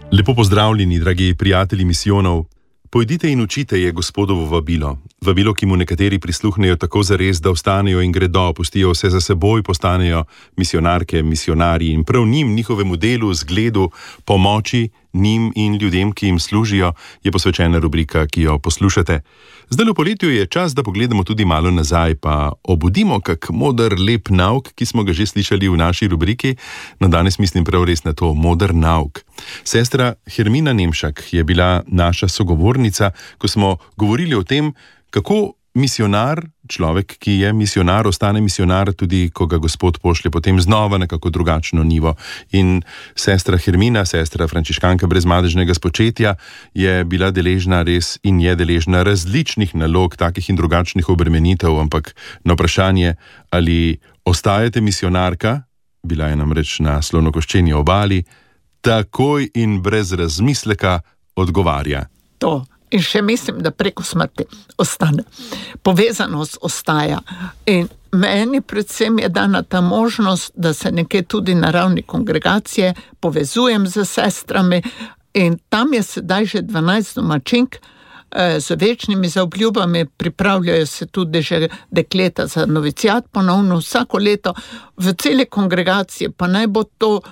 Lepo pozdravljeni, dragi prijatelji misijonov. Pojdite in učite je Gospodovo vabilo. Vabilo, ki mu nekateri prisluhnejo tako zares, da vstanejo in gredo, pustijo vse za seboj, postanejo misionarke, misionarji in prav njim, njihovemu delu, zgledu, pomoči, njim in ljudem, ki jim služijo, je posvečena rubrika, ki jo poslušate. Zdaj v poletju je čas, da pogledamo tudi malo nazaj, pa obudimo kak moder, lep nauk, ki smo ga že slišali v naši rubriki. No, danes mislim prav res na to, moder nauk. Sestra Hermina Nemšak je bila naša sogovornica, ko smo govorili o tem, kako misionar, človek, ki je misionar, ostane misionar tudi, ko ga Gospod pošlje potem znova na kako drugačno nivo. In sestra Hermina, sestra frančiškanka brez madežnega spočetja, je bila deležna res in je deležna različnih nalog, takih in drugačnih obremenitev, ampak na vprašanje, ali ostajate misionarka, bila je namreč na Slonokoščeni obali, takoj in brez razmisleka odgovarja. To. In še mislim, da preko smrti ostane. Povezanost ostaja. In meni predvsem je dana ta možnost, da se nekje tudi na ravni kongregacije povezujem z sestrami. In tam je sedaj že 12 domačink z večnimi zaobljubami, pripravljajo se tudi že dekleta za novicijat ponovno vsako leto v celi kongregaciji, pa naj bo to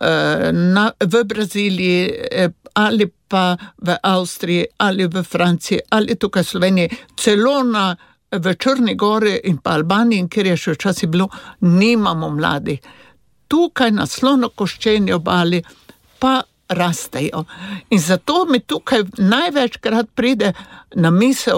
v Braziliji ali pa v Avstriji ali v Franciji ali tukaj v Sloveniji, celo v Črni Gori in pa Albaniji, kjer je še včasih bilo, nimamo mladih. Tukaj na Slonokoščeni obali pa rastejo. In zato mi tukaj največkrat pride na misel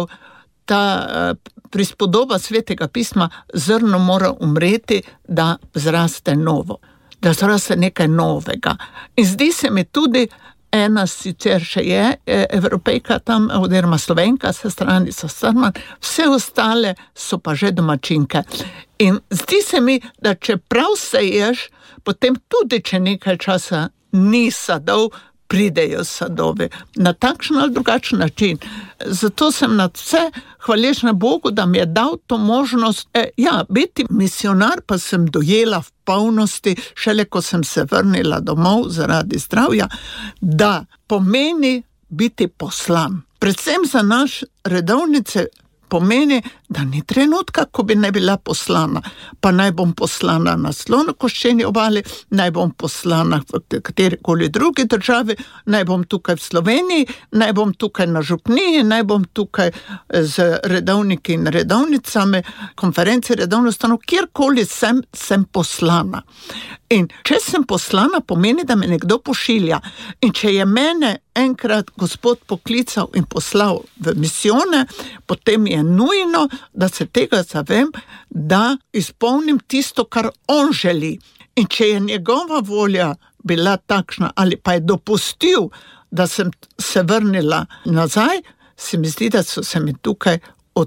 ta prispodoba Svetega pisma, zrno mora umreti, da zraste novo, da zraste nekaj novega. In zdi se mi tudi, ena sicer še je Evropejka tam, oziroma Slovenka, sestranica Strman, vse ostale so pa že domačinke. In zdi se mi, da če prav seješ, potem tudi, če nekaj časa ni sadov, pridejo sadovi. Na takšen ali drugačen način. Zato sem nad vse hvaležna Bogu, da mi je dal to možnost. Biti misionar pa sem dojela v polnosti, šele ko sem se vrnila domov zaradi zdravja, da pomeni biti poslan. Predvsem za naš redovnice pomeni, da ni trenutka, ko bi ne bila poslana. Pa naj bom poslana na Slonokoščeni obali, naj bom poslana v katerikoli drugi državi, naj bom tukaj v Sloveniji, naj bom tukaj na župniji, naj bom tukaj z redovniki in redovnicami, konferenci redovnostanov, kjerkoli sem poslana. In če sem poslana, pomeni, da me nekdo pošilja. In če je mene enkrat Gospod poklical in poslal v misijone, potem je nujno, da se tega zavem, da izpolnim tisto, kar on želi. In če je njegova volja bila takšna, ali pa je dopustil, da sem se vrnila nazaj, se mi zdi, da so se mi tukaj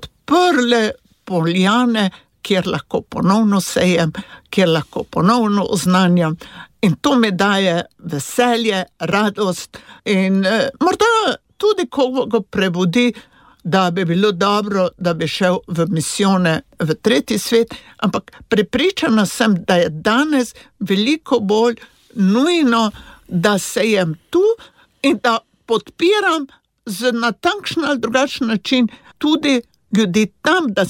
odprle poljane, kjer lahko ponovno sejem, kjer lahko ponovno oznanjam. In to mi daje veselje, radost in morda tudi koga prebudi, da bi bilo dobro, da bi šel v misijone v tretji svet, ampak prepričana sem, da je danes veliko bolj nujno, da sejem tu in da podpiram na takšen ali drugačen način tudi ljudi tam, da